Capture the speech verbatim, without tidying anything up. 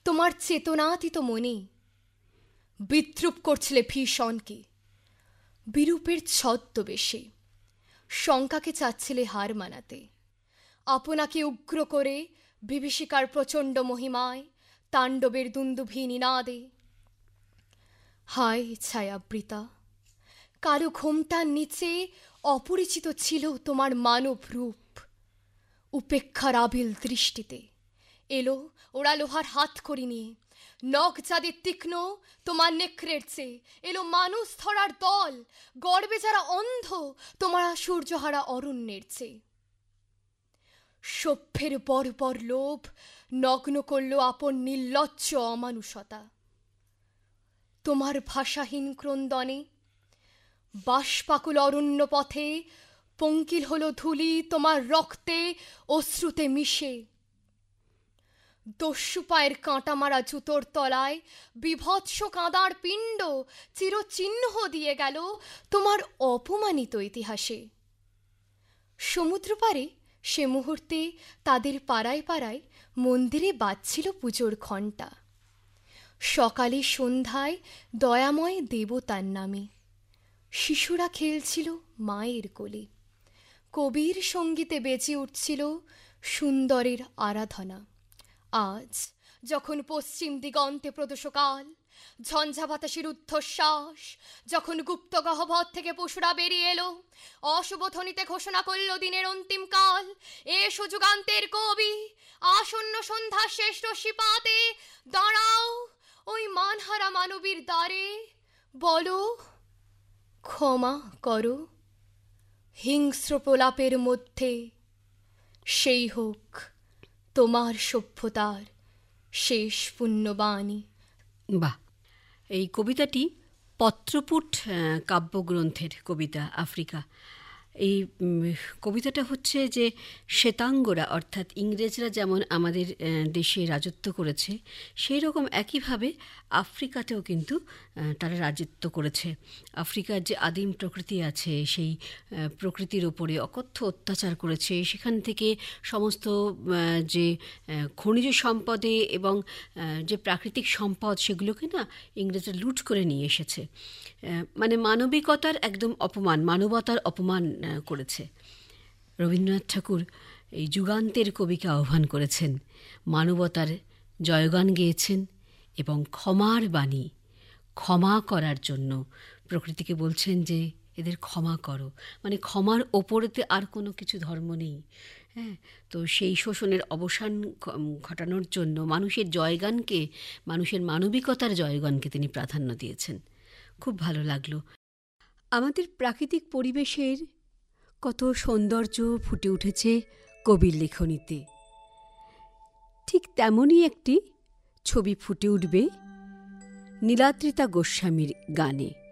তোমার চেতনাতীত মনে বিদ্রুপ করছিলে ভীষণকে, বিরূপের ছদ্মবেশে শঙ্কাকে চাচ্ছিলে হার মানাতে, আপনাকে উগ্র করে বিভীষিকার প্রচণ্ড মহিমায় তাণ্ডবের দুন্দুভি নিনাদে। হায় ছায়াবৃতা, কালো ঘোমটার নিচে অপরিচিত ছিল তোমার মানব রূপ। উপেক্ষার আবিল দৃষ্টিতে এলো ওরা লোহার হাত করি নিয়ে, নখ যাদের তীক্ষ্ণ তোমার নেকড়ের চেয়ে, এলো মানুষ ধরার দল, গর্বে যারা অন্ধ তোমার সূর্যহারা অরণ্যের চেয়ে। সভ্যের বর্বর লোভ নগ্ন করল আপন নির্লজ্জ অমানুষতা। তোমার ভাষাহীন ক্রন্দনে বাষ্পাকুল অরণ্য পথে পঙ্কিল হলো ধূলি তোমার রক্তে অশ্রুতে মিশে। দস্যু পায়ের কাঁটা মারা জুতোর তলায় বিভৎস কাঁদার পিণ্ড চিরচিহ্ন দিয়ে গেল তোমার অপমানিত ইতিহাসে। সমুদ্র পারে সে মুহূর্তে তাদের পাড়ায় পাড়ায় মন্দিরে বাজছিল পুজোর ঘণ্টা। সকালে সন্ধ্যায় দয়াময় দেবতার নামে শিশুরা খেলছিল মায়ের কোলে। কবির সঙ্গীতে বেজে উঠছিল সুন্দরের আরাধনা। আজ যখন পশ্চিম দিগন্তে প্রদোষকাল, ঝঞ্ঝা বাতাসের ঊর্ধ্বশ্বাস, যখন গুপ্ত গহ্বর থেকে পশুরা বেরিয়ে এলো, অশুভধ্বনিতে ঘোষণা করল দিনের অন্তিম কাল। এসো যুগান্তের কবি, আসন্ন সন্ধ্যার শেষ রশ্মিপাতে দাঁড়াও ওই মানহারা মানবীর দ্বারে, বলো ক্ষমা করো। হিংস্র প্রলাপের মধ্যে সেই হোক তোমার সভ্যতার শেষ পুণ্যবাণী। বাহ, এই কবিতাটি পত্রপুট কাব্যগ্রন্থের কবিতা আফ্রিকা। এই কবিতাটা হচ্ছে যে শ্বেতাঙ্গরা অর্থাৎ ইংরেজরা যেমন আমাদের দেশে রাজত্ব করেছে, সেই রকম একইভাবে আফ্রিকাতেও কিন্তু তারা রাজত্ব করেছে। আফ্রিকার যে আদিম প্রকৃতি আছে, সেই প্রকৃতির ওপরে অকথ্য অত্যাচার করেছে। সেখান থেকে সমস্ত যে খনিজ সম্পদে এবং যে প্রাকৃতিক সম্পদ, সেগুলোকে না ইংরেজরা লুট করে নিয়ে এসেছে। মানে মানবিকতার একদম অপমান, মানবতার অপমান করেছে। রবীন্দ্রনাথ ঠাকুর এই যুগান্তের কবিকে আহ্বান করেছেন, মানবতার জয়গান গেয়েছেন এবং ক্ষমার বাণী, ক্ষমা করার জন্য প্রকৃতিকে বলছেন যে এদের ক্ষমা করো। মানে ক্ষমার ওপরেতে আর কোনো কিছু ধর্ম নেই। হ্যাঁ, তো সেই শোষণের অবসান ঘটানোর জন্য মানুষের জয়গানকে, মানুষের মানবিকতার জয়গানকে তিনি প্রাধান্য দিয়েছেন। খুব ভালো লাগলো। আমাদের প্রাকৃতিক পরিবেশের কত সৌন্দর্য ফুটে উঠেছে কবির লেখনীতে। ঠিক তেমনই একটি ছবি ফুটে উঠবে নীলাদ্রিতা গোস্বামীর গানে।